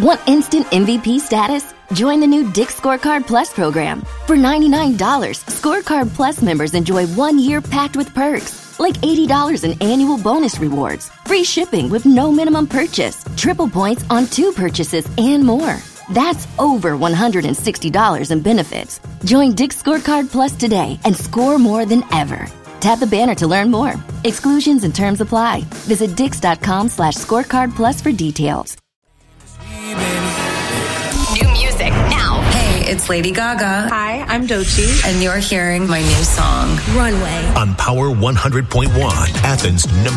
Want instant MVP status? Join the new Dick's Scorecard Plus program. For $99, Scorecard Plus members enjoy 1 year packed with perks, like $80 in annual bonus rewards, free shipping with no minimum purchase, triple points on 2 purchases, and more. That's over $160 in benefits. Join Dick's Scorecard Plus today and score more than ever. Tap the banner to learn more. Exclusions and terms apply. Visit dix.com/scorecard plus for details. New music now. Hey, it's Lady Gaga. Hi, I'm Doechii. And you're hearing my new song, Runway. On Power 100.1, Athens'